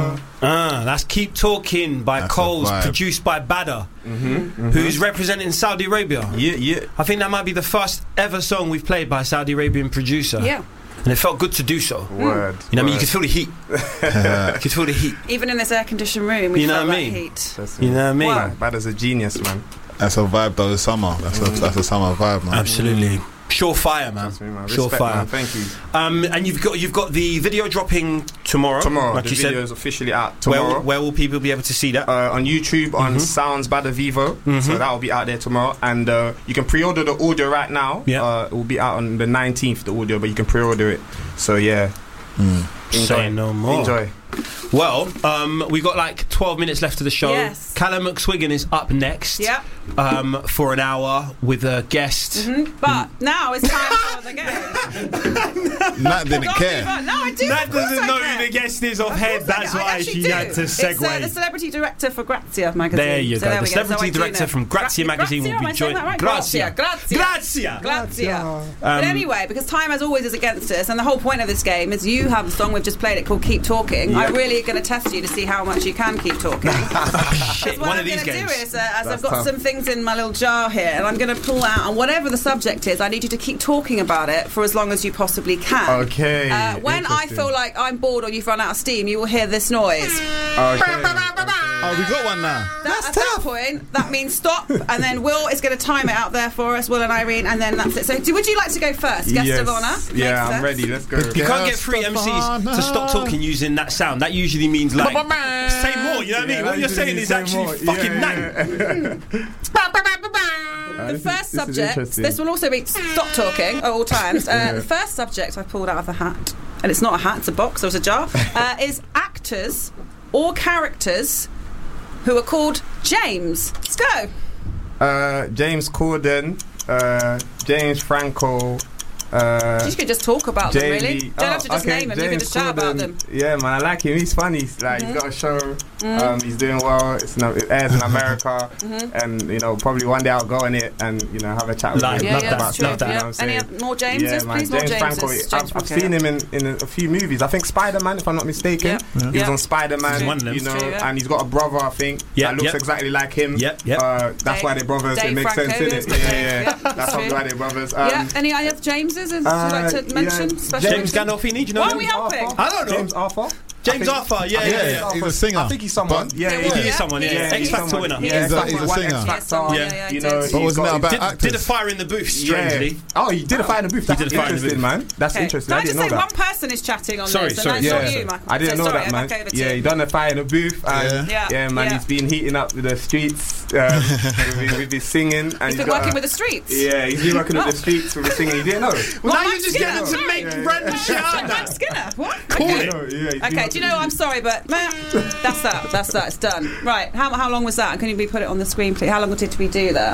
That's Keep Talking by Coles, produced by Badder, who's representing Saudi Arabia. Yeah. I think that might be the first ever song we've played by a Saudi Arabian producer. Yeah. And it felt good to do so. Word. You know what I mean? You could feel the heat. You could feel the heat. Even in this air-conditioned room, we felt that heat. You know what I mean? Wow. Badder's a genius, man. That's a vibe though, it's summer. That's a summer vibe, man. Absolutely. Surefire, man. Surefire. Man. Thank you. And you've got the video dropping tomorrow. Like the video is officially out tomorrow. Where will people be able to see that? On YouTube, on Sounds Badder Vivo. So that will be out there tomorrow. And you can pre-order the audio right now. Yeah. It will be out on the 19th, the audio, but you can pre-order it. So yeah. Say no more. Enjoy. Well, we've got like 12 minutes left of the show. Yes. Callum McSwiggan is up next. Yep. For an hour with a guest. But now it's time for the game. Nat didn't care. No, I do. Nat doesn't know who the guest is of head. That's why she had to segue. It's the celebrity director for Grazia magazine. There you go. The we celebrity director from Grazia magazine will be joining. Grazia. But anyway, because time as always is against us, and the whole point of this game is you have a song we've just played it called Keep Talking. I'm really going to test you to see how much you can keep talking. Shit, what one I'm of these going to games. do is, as I've got some things in my little jar here, and I'm going to pull out, and whatever the subject is, I need you to keep talking about it for as long as you possibly can. Okay. When I feel like I'm bored or you've run out of steam, you will hear this noise. Okay. Oh, we got one now. At that point, that means stop, and then Will is going to time it out there for us, Will and Irene, and then that's it. So, would you like to go first, guest of honour? Yeah, I'm ready. Let's go. You can't get three MCs to stop talking using that sound. That usually means like say more. You know what I mean? What you're saying is actually fucking nang. The first subject, this will also be stop talking at all times. The first subject I pulled out of the hat, and it's not a hat, it's a box or it's a jar, is actors or characters who are called James. Let's go. James Corden, James Franco. You could just talk about them, really. You don't have to just name them, you can just shout about them. Yeah, man, I like him. He's funny. He's got a show. He's doing well. It airs in America, and probably one day I'll go on it and have a chat with him. Love that. Any more Jameses? Yeah, man. James Franco. I've seen him in a few movies. I think Spider-Man, if I'm not mistaken. He was on Spider-Man. And he's got a brother, I think, that looks exactly like him. That's why they're brothers. It makes sense, innit? Yeah. That's why they're brothers. Any other Jameses? Would you like to mention? James Gandolfini, do you know Why him? are we helping? I don't know. James Arthur? James Arthur, yeah. He's a singer. I think he's someone. He is someone, X Factor winner. He's a singer. But wasn't that about actors? Did a fire in the booth, strangely. Oh, he did a fire in the booth. That's interesting, man. That's interesting. Can I just say one person is chatting on this, and that's not you, Michael. I didn't know that, man. Yeah, he done a fire in the booth, and he's been heating up with the streets with his singing. He's been working with the streets. Yeah, he's been working with the streets with the singing. You didn't know. Well, now you're just getting to make random shit out Mike Skinner. What? Cool it. Okay, do you know, I'm sorry, but that's that. It's done. Right, how long was that? Can you put it on the screen, please? How long did we do there?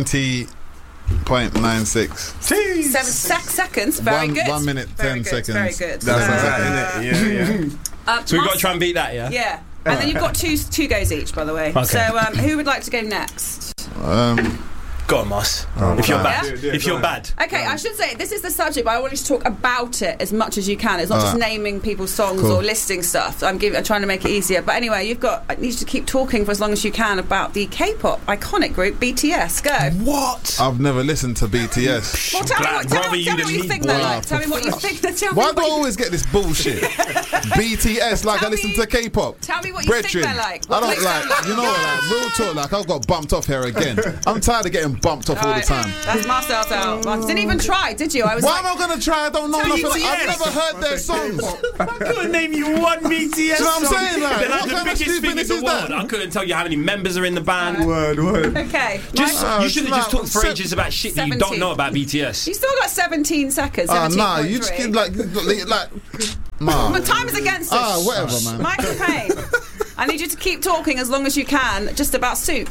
70.96. 7 seconds. Very good. 1 minute, 10 seconds. Very good. That's right, isn't it? So we've got to try and beat that, yeah? Yeah. And then you've got two goes each, by the way. Okay. So who would like to go next? Go on, Moss. If you're bad. If you're bad. Okay, I should say, this is the subject, but I want you to talk about it as much as you can. It's not just naming people's songs or listing stuff. I'm trying to make it easier. But anyway, I need you to keep talking for as long as you can about the K-pop iconic group BTS. Go. What? I've never listened to BTS. Well, tell me what you think they're like. Tell me what you think. Why do I always get this bullshit? BTS, like I listen to K-pop. Tell me what you think they're like. I don't like, real talk, like I've got bumped off here again. I'm tired of getting bumped off all the time. That's Marcel's out. Didn't even try, did you? Why am I going to try? I don't know nothing. I've never heard their songs. I couldn't name you one BTS you know what I'm saying? They're What the kind of biggest thing in stupidness the is world. that? I couldn't tell you how many members are in the band. Word. Okay. You should have just talked for ages about shit that you don't 17. know about BTS. You still got 17 seconds. 17.3. You just keep like. But time is against us. Whatever, man. Michael Payne, I need you to keep talking as long as you can, just about soup.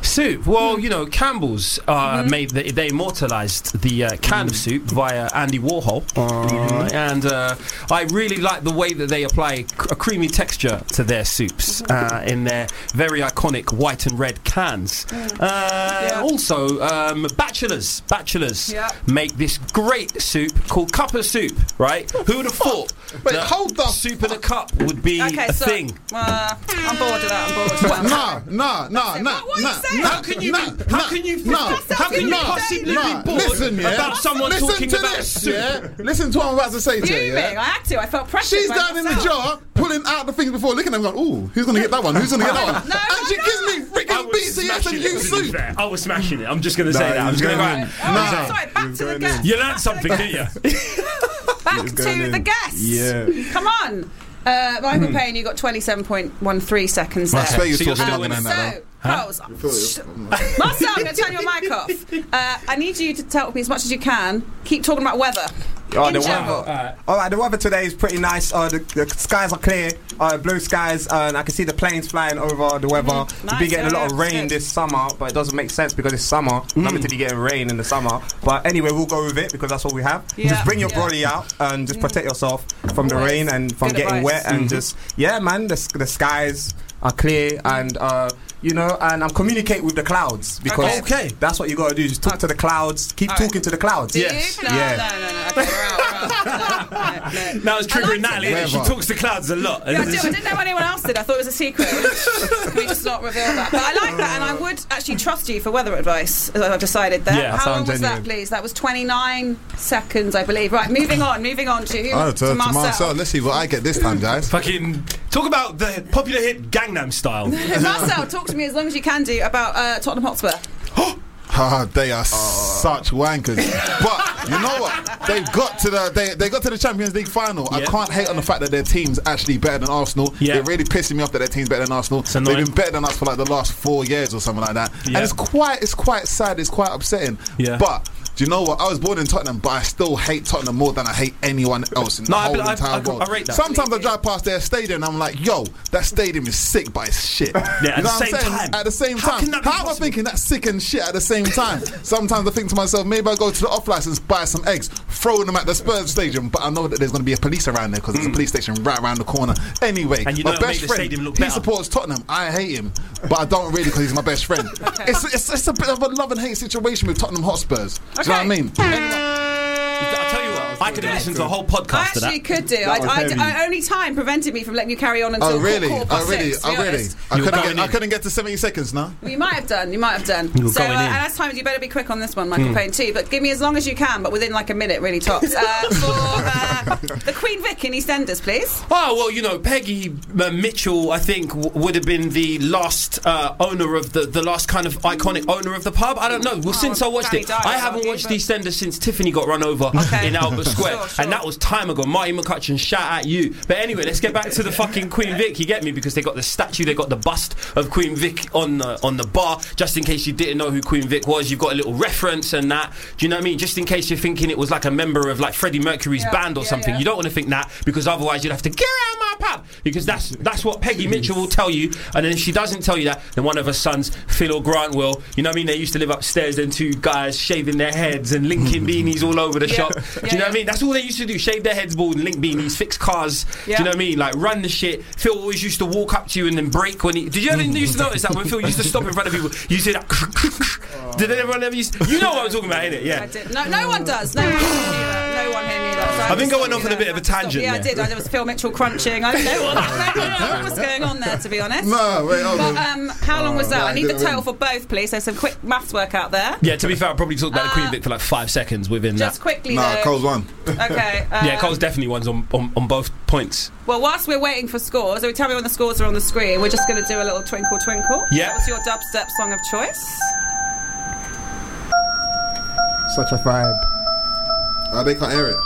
Soup. Well, you know, Campbell's they immortalised the can of soup via Andy Warhol, and I really like the way that they apply a creamy texture to their soups in their very iconic white and red cans. Also, Bachelors make this great soup called Cup of Soup. Right? Who would have thought? Wait, hold up. Soup in a cup would be a thing. I'm bored of that. How can you possibly be bored about someone talking about soup? Yeah? Listen to what I'm about to say to you. I had to. I felt pressure. She's down in the jar, pulling out the things before, looking at them, going, "Ooh, who's going to get that one? Who's going to get that one?" And she gives me freaking BCS and you soup. I was smashing it. I'm just going to say that. I'm just going to go. Sorry, back to the guest. You learned something, didn't you? Back to the guest. Yeah. Come on. Michael Payne, you got 27.13 seconds there. I swear you're talking longer than that. Marcel, I'm going to turn your mic off. I need you to tell me as much as you can. Keep talking about weather. The weather. Alright, the weather today is pretty nice. The skies are clear, blue skies, and I can see the planes flying over the weather. We've been getting a lot of rain this summer, but it doesn't make sense because it's summer. Not meant to be getting rain in the summer. But anyway, we'll go with it because that's what we have. Just bring your brolly out and just protect yourself from the rain and from getting wet. And just, man, the skies are clear and... you know, and I'm communicating with the clouds because that's what you got to do. Just talk to the clouds. Keep talking to the clouds. Yes. No. Now it's triggering Natalie. She talks to clouds a lot. Yeah, I didn't know anyone else did. I thought it was a secret. Can we just not reveal that? But I like that, and I would actually trust you for weather advice, as I've decided there. Yeah, how long was that, please? That was 29 seconds, I believe. Right, moving on to Marcel. Let's see what I get this time, guys. Fucking talk about the popular hit Gangnam Style. Marcel, talk to me as long as you can do about Tottenham Hotspur. They are such wankers. But you know what? They got to the Champions League final. I can't hate on the fact that their team's actually better than Arsenal. It really pissing me off that their team's better than Arsenal. They've been better than us for like the last 4 years or something like that. And it's quite sad. It's quite upsetting. But do you know what? I was born in Tottenham, but I still hate Tottenham more than I hate anyone else in the whole entire world. I rate that. Sometimes I drive past their stadium and I'm like, yo, that stadium is sick, but it's shit. Yeah, at the same time. How am I thinking that's sick and shit at the same time? Sometimes I think to myself, maybe I go to the off-license, buy some eggs, throw them at the Spurs stadium, but I know that there's going to be a police around there because there's a police station right around the corner. Anyway, and my best friend, he supports Tottenham. I hate him, but I don't really because he's my best friend. It's a bit of a love and hate situation with Tottenham Hotspurs. Do you know what I mean? I'll tell you what, I could have listened to a whole podcast of that. I actually could do. Only time prevented me from letting you carry on until I couldn't get to 70 seconds now. Well, you might have done. So, and as times, you better be quick on this one, Michael Payne, too. But give me as long as you can, but within like a minute, really tops. For the Queen Vic in EastEnders, please. Oh, well, you know, Peggy Mitchell, I think, would have been the last owner of the last kind of iconic owner of the pub. I don't know. Well, since I watched it, I haven't watched EastEnders since Tiffany got run over in Albert Square. Sure. And that was time ago. Marty McCutcheon, shout at you. But anyway, let's get back to the fucking Queen Vic. You get me? Because they got the statue, they got the bust of Queen Vic on the bar. Just in case you didn't know who Queen Vic was, you've got a little reference and that. Do you know what I mean? Just in case you're thinking it was like a member of like Freddie Mercury's band or something. You don't want to think that because otherwise you'd have to get out of my pub. Because that's what Peggy Mitchell will tell you. And then if she doesn't tell you that, then one of her sons, Phil or Grant, will. You know what I mean? They used to live upstairs, then two guys shaving their heads and linking beanies all over the shop. Do you know what I mean? That's all they used to do. Shave their heads bald and link beanies, fix cars. Do you know what I mean? Like run the shit. Phil always used to walk up to you and then break when he... Did you ever used to notice that when Phil used to stop in front of people, you see that... Did everyone ever used... You know what I'm talking about, innit? Yeah. I did. No one does. No one here knew that. So I think I went off on a bit of a tangent. Yeah, I did. There was Phil Mitchell crunching. I don't know what was going on there, to be honest. No, wait, but how long was that? I need the total for both, please. There's some quick maths work out there. Yeah, to be fair, I probably talked about the Queen Vic for like 5 seconds within just that. Quickly, though. Cole's won. Okay. Yeah, Cole's definitely won on both points. Well, whilst we're waiting for scores, tell me when the scores are on the screen. We're just going to do a little twinkle twinkle. Yeah. That was your dubstep song of choice. Such a vibe. Oh, they can't hear it.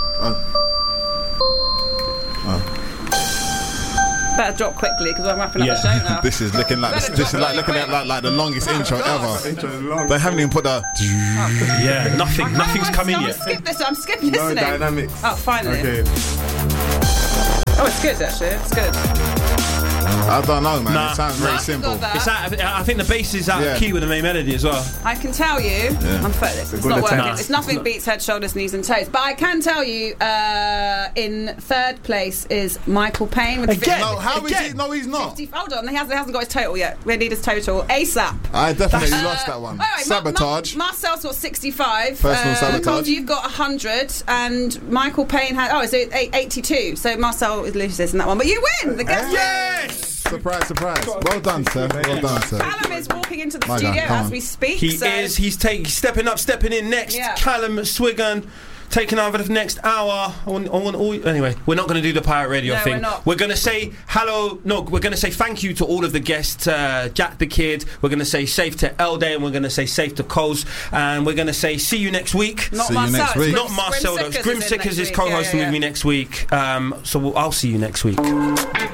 Better drop quickly because I'm wrapping up the show now. This is looking like the longest intro ever. They haven't even put the. Yeah, nothing's coming yet. I'm skipping this. No dynamics. Oh, finally. Okay. Oh, it's good actually. It's good. I don't know, man. It sounds very simple. I think the bass is out of key with the main melody as well. I can tell you, it's not working. It's nothing beats Head, Shoulders, Knees and Toes. But I can tell you, in third place is Michael Payne with again. No, how is he? No, he's not. 50, hold on, he hasn't got his total yet. We need his total ASAP. I definitely lost that one. Right, Sabotage. Marcel's got 65. Personal Sabotage. You've got 100, and Michael Payne had 82. So Marcel loses in that one, but you win. The guest. Yes. Surprise, surprise. Well done, sir. Well done, sir. Callum is walking into the studio as we speak. He is. He's stepping up, stepping in next. Yeah. Callum Swigan taking over the next hour. Anyway, we're not going to do the Pirate Radio thing. We're going to say hello. No, we're going to say thank you to all of the guests. Jack the Kid. We're going to say safe to Elde, and we're going to say safe to Coles, and we're going to say see you next week. Not Marcel. Not Marcel. Grim Sickers is co-hosting with me next week. So I'll see you next week.